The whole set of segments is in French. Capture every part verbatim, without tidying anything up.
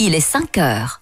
il est cinq heures.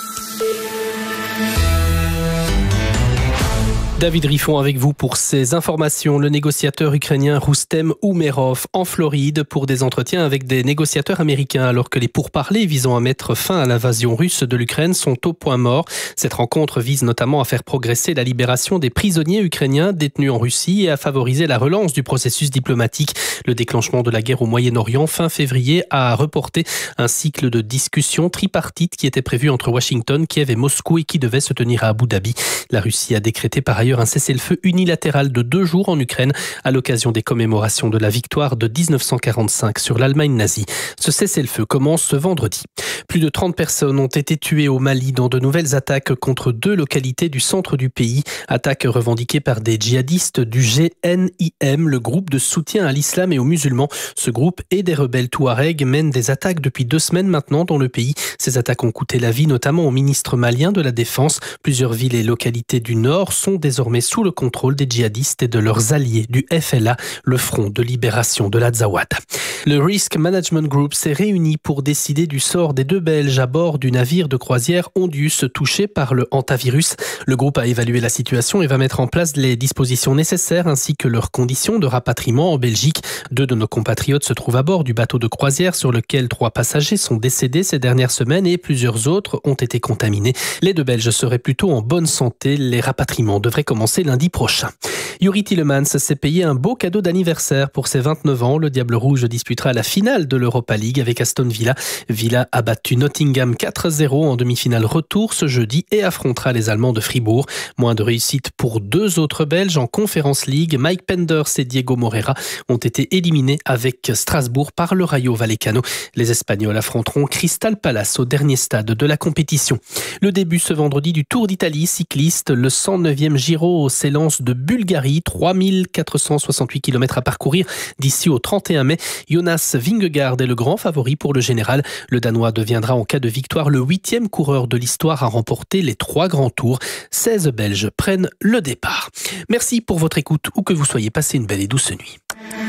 David Riffon avec vous pour ces informations. Le négociateur ukrainien Roustem Oumerov en Floride pour des entretiens avec des négociateurs américains alors que les pourparlers visant à mettre fin à l'invasion russe de l'Ukraine sont au point mort. Cette rencontre vise notamment à faire progresser la libération des prisonniers ukrainiens détenus en Russie et à favoriser la relance du processus diplomatique. Le déclenchement de la guerre au Moyen-Orient fin février a reporté un cycle de discussions tripartites qui était prévu entre Washington, Kiev et Moscou et qui devait se tenir à Abu Dhabi. La Russie a décrété par ailleurs un cessez-le-feu unilatéral de deux jours en Ukraine à l'occasion des commémorations de la victoire de dix-neuf cent quarante-cinq sur l'Allemagne nazie. Ce cessez-le-feu commence ce vendredi. Plus de trente personnes ont été tuées au Mali dans de nouvelles attaques contre deux localités du centre du pays. Attaques revendiquées par des djihadistes du G N I M, le groupe de soutien à l'islam et aux musulmans. Ce groupe et des rebelles touaregs mènent des attaques depuis deux semaines maintenant dans le pays. Ces attaques ont coûté la vie notamment au ministre malien de la Défense. Plusieurs villes et localités du nord sont désormais sous le contrôle des djihadistes et de leurs alliés du F L A, le Front de libération de l'Azawad. Le Risk Management Group s'est réuni pour décider du sort des deux Belges à bord du navire de croisière Ondius touché par le hantavirus. Le groupe a évalué la situation et va mettre en place les dispositions nécessaires ainsi que leurs conditions de rapatriement en Belgique. Deux de nos compatriotes se trouvent à bord du bateau de croisière sur lequel trois passagers sont décédés ces dernières semaines et plusieurs autres ont été contaminés. Les deux Belges seraient plutôt en bonne santé. Les rapatriements devraient commencer lundi prochain. Youri Tielemans s'est payé un beau cadeau d'anniversaire pour ses vingt-neuf ans. Le Diable Rouge disputera la finale de l'Europa League avec Aston Villa. Villa a battu Nottingham quatre zéro en demi-finale retour ce jeudi et affrontera les Allemands de Fribourg. Moins de réussite pour deux autres Belges en Conference League. Mike Penders et Diego Moreira ont été éliminés avec Strasbourg par le Rayo Vallecano. Les Espagnols affronteront Crystal Palace au dernier stade de la compétition. Le début ce vendredi du Tour d'Italie cycliste, le cent neuvième Giro s'élance de Bulgarie, trois mille quatre cent soixante-huit kilomètres à parcourir d'ici au trente et un mai. Jonas Vingegaard est le grand favori pour le général. Le Danois deviendra en cas de victoire le huitième coureur de l'histoire à remporter les trois grands tours. seize Belges prennent le départ. Merci pour votre écoute, où que vous soyez, passé une belle et douce nuit.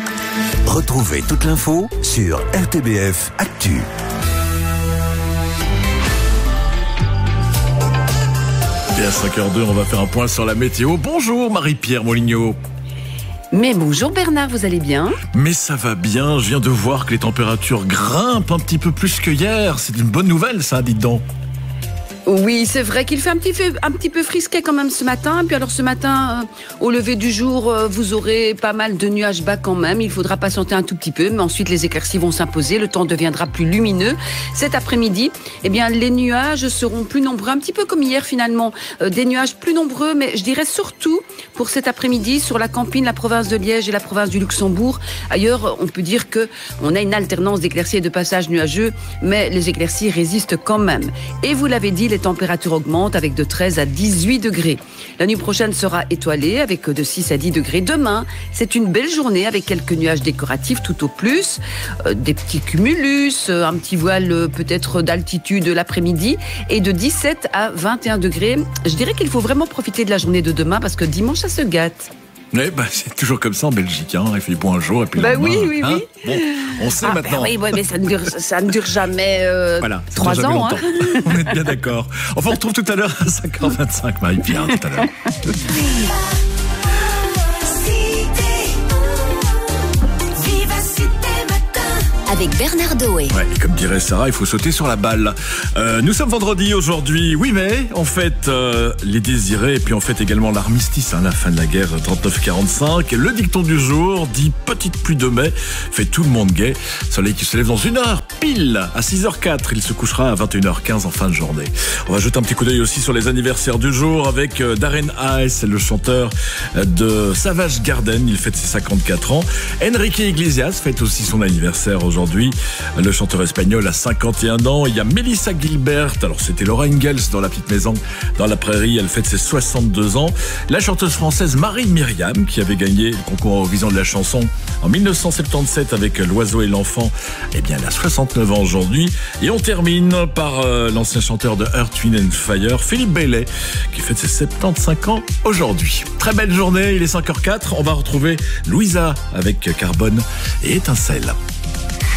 Retrouvez toute l'info sur R T B F Actu. Et à cinq heures zéro deux, on va faire un point sur la météo. Bonjour Marie-Pierre Moligno. Mais bonjour Bernard, vous allez bien ? Mais ça va bien, je viens de voir que les températures grimpent un petit peu plus que hier. C'est une bonne nouvelle ça, dites donc. Oui, c'est vrai qu'il fait un petit, peu, un petit peu frisquet quand même ce matin. Puis alors ce matin, euh, au lever du jour, euh, vous aurez pas mal de nuages bas quand même. Il faudra patienter un tout petit peu, mais ensuite les éclaircies vont s'imposer. Le temps deviendra plus lumineux. Cet après-midi, eh bien, les nuages seront plus nombreux, un petit peu comme hier finalement. Euh, des nuages plus nombreux, mais je dirais surtout pour cet après-midi sur la Campine, la province de Liège et la province du Luxembourg. Ailleurs, on peut dire que on a une alternance d'éclaircies et de passages nuageux, mais les éclaircies résistent quand même. Et vous l'avez dit, les températures augmentent avec de treize à dix-huit degrés. La nuit prochaine sera étoilée avec de six à dix degrés. Demain, c'est une belle journée avec quelques nuages décoratifs tout au plus, euh, des petits cumulus, euh, un petit voile euh, peut-être d'altitude l'après-midi et de dix-sept à vingt et un degrés. Je dirais qu'il faut vraiment profiter de la journée de demain parce que dimanche, ça se gâte. Ouais, bah, c'est toujours comme ça en Belgique, hein. Il fait beau un jour et puis bah le lendemain, oui, oui, hein oui. Bon, on sait ah, maintenant. Bah oui, ouais, mais ça ne dure, ça ne dure jamais euh, voilà, trois ans. Hein. On est bien d'accord. Enfin, on retrouve tout à l'heure à cinq heures vingt-cinq, Marie-Pierre, tout à l'heure. Avec Bernard Doé. Ouais, et comme dirait Sarah, il faut sauter sur la balle. Euh, nous sommes vendredi aujourd'hui, huit mai. On fête euh, les désirés et puis on fête également l'armistice, hein, la fin de la guerre trente-neuf quarante-cinq. Et le dicton du jour dit petite pluie de mai fait tout le monde gai. Soleil qui se lève dans une heure pile à six heures quatre. Il se couchera à vingt et une heures quinze en fin de journée. On va jeter un petit coup d'œil aussi sur les anniversaires du jour avec euh, Darren Hayes, le chanteur de Savage Garden. Il fête ses cinquante-quatre ans. Enrique Iglesias fête aussi son anniversaire aujourd'hui. Aujourd'hui, le chanteur espagnol a cinquante et un ans. Il y a Melissa Gilbert. Alors, c'était Laura Ingalls dans La Petite Maison, dans la Prairie. Elle fête ses soixante-deux ans. La chanteuse française Marie Myriam, qui avait gagné le concours Eurovision de la chanson en mille neuf cent soixante-dix-sept avec L'Oiseau et l'Enfant. Eh bien, elle a soixante-neuf ans aujourd'hui. Et on termine par euh, l'ancien chanteur de Earth, Wind and Fire, Philippe Bailey, qui fête ses soixante-quinze ans aujourd'hui. Très belle journée. Il est cinq heures quatre. On va retrouver Louisa avec Carbone et Étincelle.